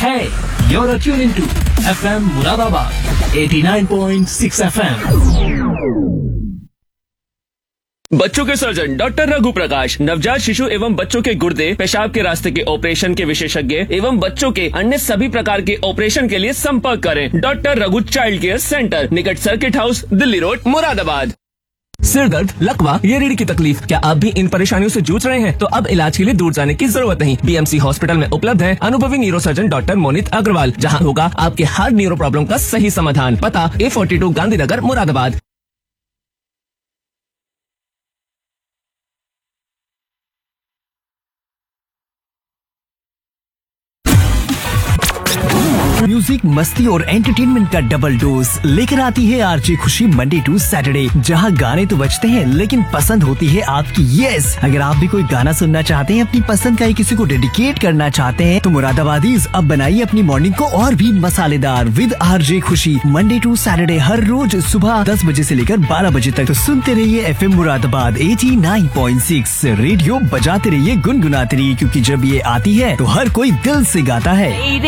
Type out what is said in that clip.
Hey, you're tuned into FM Muradabad 89.6 FM. बच्चों के surgeon doctor Raghu प्रकाश, नवजात शिशु एवं बच्चों के गुर्दे, पेशाब के रास्ते के ऑपरेशन के विशेषज्ञ एवं बच्चों के अन्य सभी प्रकार के ऑपरेशन के लिए संपर्क करें। Doctor Raghu child care centre, निकट circuit house, Delhi road, Moradabad. सिर दर्द, लकवा या रीढ़ की तकलीफ, क्या आप भी इन परेशानियों से जूझ रहे हैं? तो अब इलाज के लिए दूर जाने की जरूरत नहीं। बीएमसी हॉस्पिटल में उपलब्ध है अनुभवी न्यूरोसर्जन डॉक्टर मोनित अग्रवाल, जहां होगा आपके हर न्यूरो प्रॉब्लम का सही समाधान। पता A42 गांधीनगर, मुरादाबाद। म्यूजिक, मस्ती और एंटरटेनमेंट का डबल डोज लेकर आती है आरजे खुशी मंडे टू सैटरडे, जहां गाने तो बजते हैं लेकिन पसंद होती है आपकी। यस, अगर आप भी कोई गाना सुनना चाहते हैं, अपनी पसंद का किसी को डेडिकेट करना चाहते हैं, तो मुरादाबादीज अब बनाइए अपनी मॉर्निंग को और भी मसालेदार विद आरजे खुशी मंडे टू सैटरडे, हर रोज सुबह 10 बजे से लेकर 12 बजे तक। तो सुनते रहिए FM मुरादाबाद 89.6, रेडियो बजाते रहिए, गुनगुनाते रहिए, क्योंकि जब ये आती है तो हर कोई दिल से गाता है।